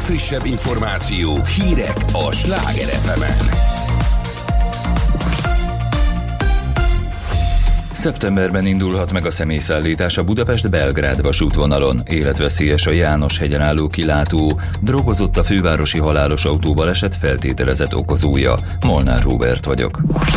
legfrissebb információk, hírek a Sláger FM-en. Szeptemberben indulhat meg a személyszállítás a Budapest-Belgrád vasútvonalon. Életveszélyes a János-hegyen álló kilátó. Drogozott a fővárosi halálos autóbaleset feltételezett okozója. Molnár Róbert vagyok.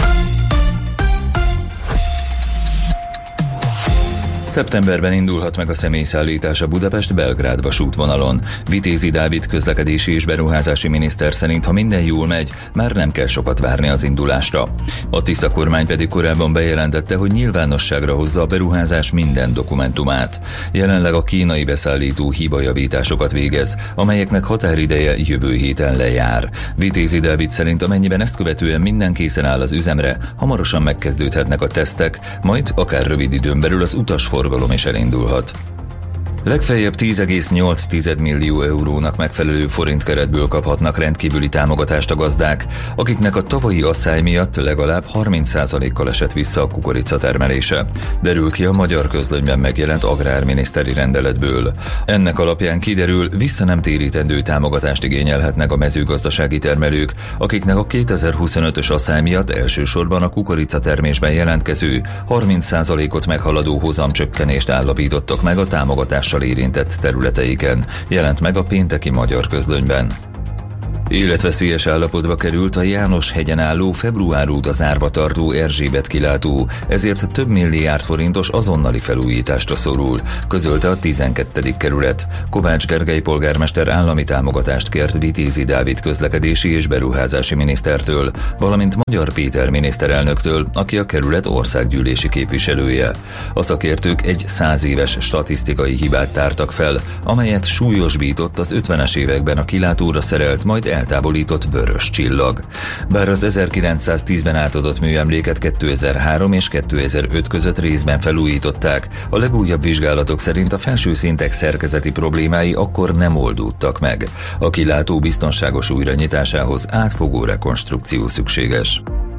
Szeptemberben indulhat meg a személyszállítás a Budapest-Belgrád vasútvonalon. Vitézi Dávid közlekedési és beruházási miniszter szerint, ha minden jól megy, már nem kell sokat várni az indulásra. A Tisza kormány pedig korábban bejelentette, hogy nyilvánosságra hozza a beruházás minden dokumentumát. Jelenleg a kínai beszállító hibajavításokat végez, amelyeknek határideje jövő héten lejár. Vitézi Dávid szerint, amennyiben ezt követően minden készen áll az üzemre, hamarosan megkezdődhetnek a tesztek, majd akár rövid időn belül az utasforgalom is elindulhat. Legfeljebb 10,8 millió eurónak megfelelő forintkeretből kaphatnak rendkívüli támogatást a gazdák, akiknek a tavalyi asszály miatt legalább 30%-kal esett vissza a kukorica termelése. Derül ki a Magyar Közlönyben megjelent agrárminiszteri rendeletből. Ennek alapján kiderül, vissza nem térítendő támogatást igényelhetnek a mezőgazdasági termelők, akiknek a 2025-ös asszály miatt elsősorban a kukorica termésben jelentkező 30%-ot meghaladó hozamcsökkenést állapítottak meg a támogatással érintett területeiken, jelent meg a pénteki Magyar Közlönyben. Életveszélyes állapotba került a János-hegyen álló február óta zárva tartó Erzsébet kilátó, ezért több milliárd forintos azonnali felújításra szorul, közölte a 12. kerület. Kovács Gergely polgármester állami támogatást kért Vitézi Dávid közlekedési és beruházási minisztertől, valamint Magyar Péter miniszterelnöktől, aki a kerület országgyűlési képviselője. A szakértők egy 100 éves statisztikai hibát tártak fel, amelyet súlyosbított az 50-es években a kilátóra szerelt, majd eltávolított vörös csillag. Bár az 1910-ben átadott műemléket 2003 és 2005 között részben felújították, a legújabb vizsgálatok szerint a felső szintek szerkezeti problémái akkor nem oldódtak meg. A kilátó biztonságos újranyitásához átfogó rekonstrukció szükséges.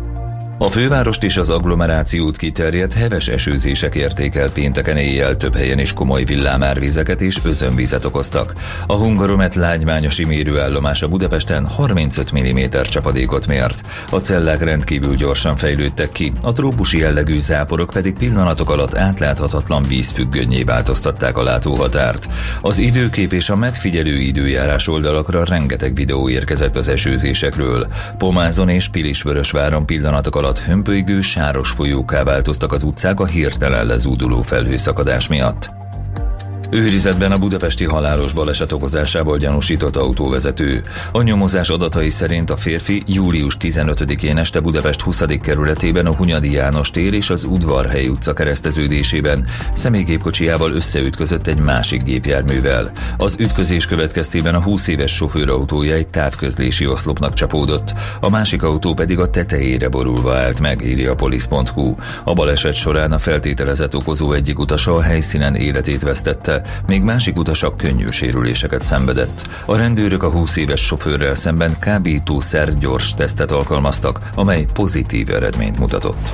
A fővárost és az agglomerációt kiterjedt heves esőzések érték el pénteken éjjel, több helyen is komoly villámárvizeket és özönvizet okoztak. A Hungaromet lágymányosi mérőállomása Budapesten 35 mm csapadékot mért. A cellák rendkívül gyorsan fejlődtek ki, a trópusi jellegű záporok pedig pillanatok alatt átláthatatlan vízfüggönnyé változtatták a látóhatárt. Az időkép és a medfigyelő időjárás oldalakra rengeteg videó érkezett az esőzésekről. Pomázon és Pilisvörösváron pillanatok alatt hömpölygő, sáros folyókká változtak az utcák a hirtelen lezúduló felhőszakadás miatt. Őrizetben a budapesti halálos baleset okozásából gyanúsított autóvezető. A nyomozás adatai szerint a férfi július 15-én este Budapest 20. kerületében a Hunyadi János tér és az Udvarhely utca kereszteződésében személygépkocsijával összeütközött egy másik gépjárművel. Az ütközés következtében a 20 éves sofőr autója egy távközlési oszlopnak csapódott, a másik autó pedig a tetejére borulva állt meg, írja a polisz.hu. A baleset során a feltételezett okozó egyik utasa a helyszínen életét vesztette, még másik utasak könnyű sérüléseket szenvedett. A rendőrök a 20 éves sofőrrel szemben kábítószer gyors tesztet alkalmaztak, amely pozitív eredményt mutatott.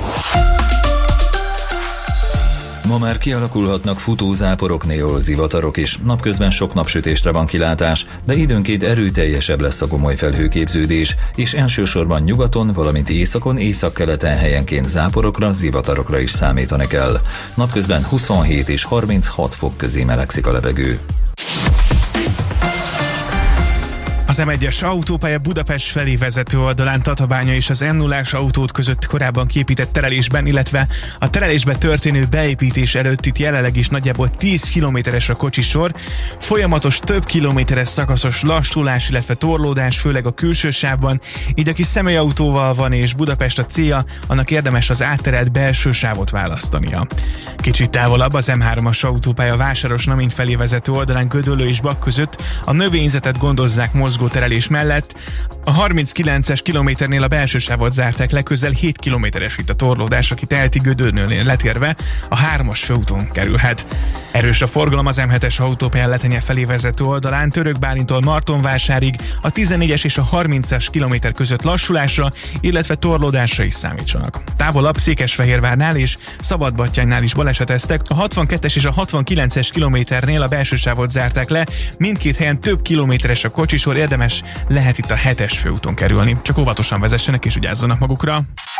Ma már kialakulhatnak futózáporok, néolzivatarok is. Napközben sok napsütésre van kilátás, de időnként erőteljesebb lesz a gomoly felhőképződés, és elsősorban nyugaton, valamint északon, északkeleten helyenként záporokra, zivatarokra is számítani kell. Napközben 27 és 36 fok közé melegszik a levegő. Az M1-es autópálya Budapest felé vezető oldalán Tatabánya és az M0-ás autót között korábban kiépített terelésben, illetve a terelésbe történő beépítés előtt itt jelenleg is nagyjából 10 kilométeres a kocsisor, folyamatos több kilométeres szakaszos lassulás, illetve torlódás, főleg a külső sávban, így aki személyautóval van és Budapest a célja, annak érdemes az átterelt belső sávot választania. Kicsit távolabb az M3-as autópálya Vásáros-Namint felé vezető oldalán Gödöllő és Bak között a növényzetet gondozzák mozgó terelés mellett. A 39-es kilométernél a belső sávot zárták le, közel 7 kilométeres itt a torlódás, aki Telti Gödöllőnél letérve a 3-as főúton kerülhet. Erős a forgalom az M7-es autópályán Letenye felé vezető oldalán, Török Bálintól Martonvásárig, a 14-es és a 30-as kilométer között lassulásra, illetve torlódásra is számítsanak. Távolabb Székesfehérvárnál és Szabadbattyánynál is baleseteztek, a 62-es és a 69-es kilométernél a belső sávot zárták le, mindkét helyen több kilométeres a kocsisor, érdemes lehet itt a 7-es főúton kerülni. Csak óvatosan vezessenek és vigyázzanak magukra.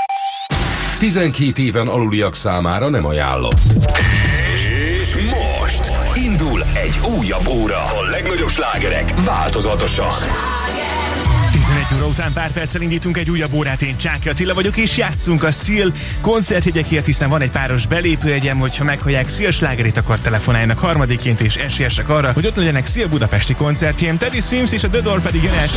12 éven aluliak számára nem ajánlott. És most indul egy újabb óra. A legnagyobb slágerek változatosan. 11 óra után pár perccel indítunk egy újabb órát, én Csáki Attila vagyok, és játszunk a Seal koncertjegyekért, hiszen van egy páros belépőjegyem, hogyha meghallják Seal slágerét, akkor telefonáljanak harmadikként, és esélyesek arra, hogy ott legyenek Seal budapesti koncertjén. Teddy Swims és a The Door pedig jön